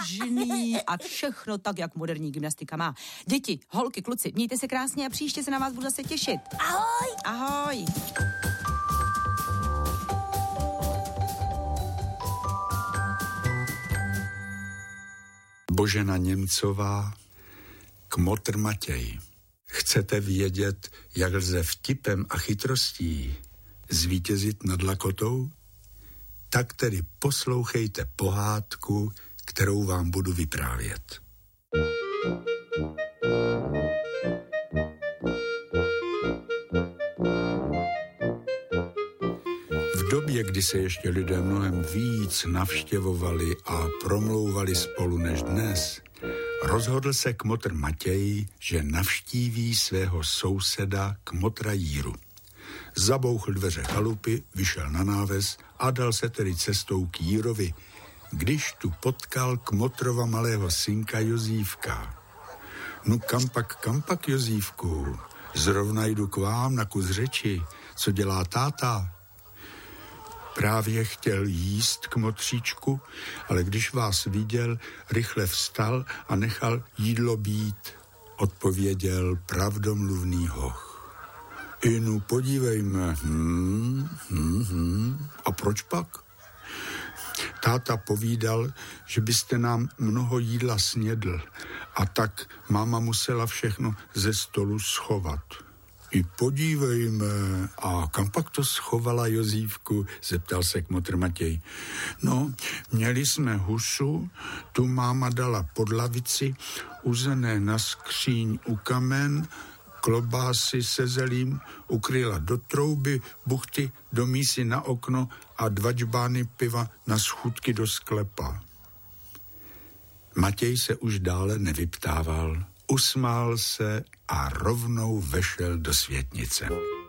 vážný a všechno tak, jak moderní gymnastika má. Děti, holky, kluci, mějte se krásně a příště se na vás budu zase těšit. Ahoj! Ahoj! Božena Němcová, Kmotr Matěj. Chcete vědět, jak lze vtipem a chytrostí zvítězit nad lakotou? Tak tedy poslouchejte pohádku, kterou vám budu vyprávět. V době, kdy se ještě lidé mnohem víc navštěvovali a promlouvali spolu než dnes, rozhodl se Kmotr Matěj, že navštíví svého souseda Kmotra Jíru. Zabouchl dveře chalupy, vyšel na náves a dal se tedy cestou k Jírovi, když tu potkal Kmotrova malého synka Jozífka. No kam pak, Jozífku? Zrovna jdu k vám na kus řeči. Co dělá táta? Právě chtěl jíst, Kmotříčku, ale když vás viděl, rychle vstal a nechal jídlo být, odpověděl pravdomluvný hoch. Inu, podívejme. A proč pak? Táta povídal, že byste nám mnoho jídla snědl a tak máma musela všechno ze stolu schovat. I podívejme. A kam pak to schovala, Jozífku? Zeptal se Kmotr Matěj. No, měli jsme husu, tu máma dala pod lavici, uzené na skříň u kamen, klobásy se zelím ukryla do trouby, buchty do mísy na okno a 2 džbány piva na schůdky do sklepa. Matěj se už dále nevyptával. Usmál se a rovnou vešel do světnice.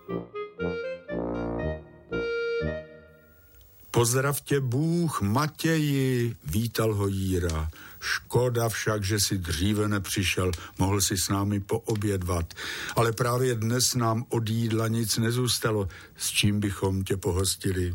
Pozdrav tě Bůh, Matěji, vítal ho Jíra. Škoda však, že si dříve nepřišel, mohl si s námi poobědvat. Ale právě dnes nám od jídla nic nezůstalo, s čím bychom tě pohostili.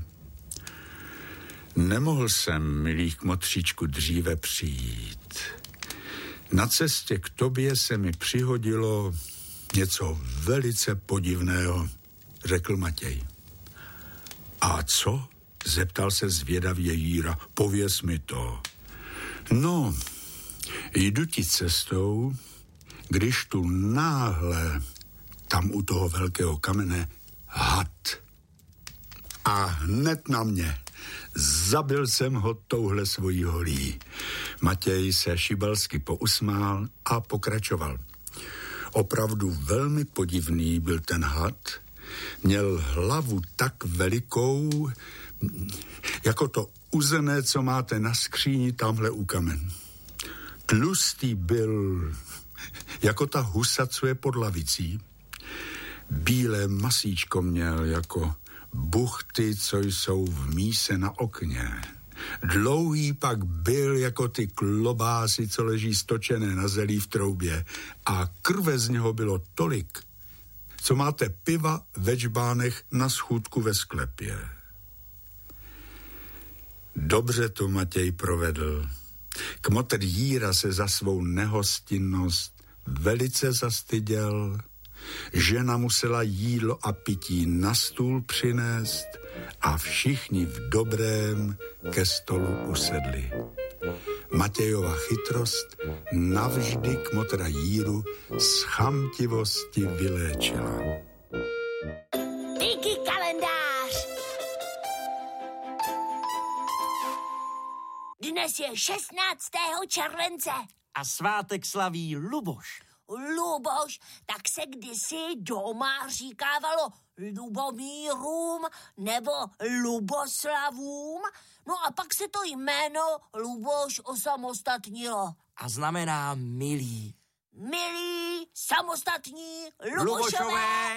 Nemohl jsem, milý Kmotříčku, dříve přijít. Na cestě k tobě se mi přihodilo něco velice podivného, řekl Matěj. A co? Zeptal se zvědavě Jíra. Pověz mi to. No, jdu ti cestou, když tu náhle tam u toho velkého kamene had. A hned na mě. Zabil jsem ho touhle svojí holí. Matěj se šibalsky pousmál a pokračoval. Opravdu velmi podivný byl ten had. Měl hlavu tak velikou, jako to uzené, co máte na skříni tamhle u kamen. Tlustý byl, jako ta husa, co je pod lavicí. Bílé masíčko měl, jako buchty, co jsou v míse na okně. Dlouhý pak byl jako ty klobásy, co leží stočené na zelí v troubě. A krve z něho bylo tolik, co máte piva ve džbánech na schůdku ve sklepě. Dobře to Matěj provedl. Kmotr Jíra se za svou nehostinnost velice zastyděl. Žena musela jídlo a pití na stůl přinést a všichni v dobrém ke stolu usedli. Matějova chytrost navždy Kmotra Jíru z chamtivosti vyléčila. Díky kalendář! Dnes je 16. července. A svátek slaví Luboš. Luboš, tak se kdysi doma říkávalo Lubomírům nebo Luboslavům, no a pak se to jméno Luboš osamostatnilo. A znamená milý. Milí, samostatní, Lubošové.